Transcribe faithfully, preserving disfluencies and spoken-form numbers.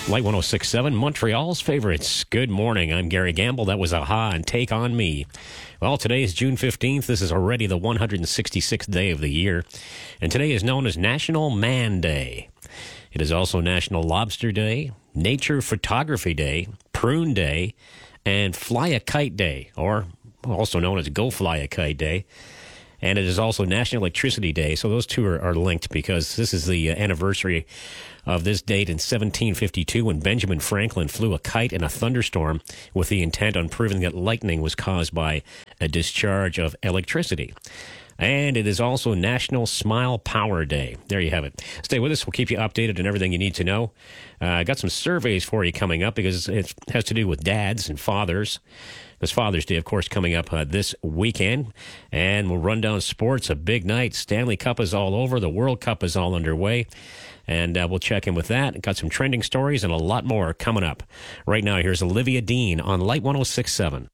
Light one oh six point seven, Montreal's favorites. Good morning. I'm Gary Gamble. That was Aha and Take On Me. Well, today is June fifteenth. This is already the one hundred sixty-sixth day of the year. And today is known as National Man Day. It is also National Lobster Day, Nature Photography Day, Prune Day, and Fly a Kite Day, or also known as Go Fly a Kite Day. And it is also National Electricity Day. So those two are, are linked because this is the uh, anniversary of this date in seventeen fifty-two when Benjamin Franklin flew a kite in a thunderstorm with the intent on proving that lightning was caused by a discharge of electricity. And it is also National Smile Power Day. There you have it. Stay with us. We'll keep you updated on everything you need to know. Uh, I got some surveys for you coming up because it has to do with dads and fathers. There's Father's Day, of course, coming up uh, this weekend. And we'll run down sports, a big night. Stanley Cup is all over. The World Cup is all underway. And uh, we'll check in with that. Got some trending stories and a lot more coming up. Right now, here's Olivia Dean on Light one oh six point seven.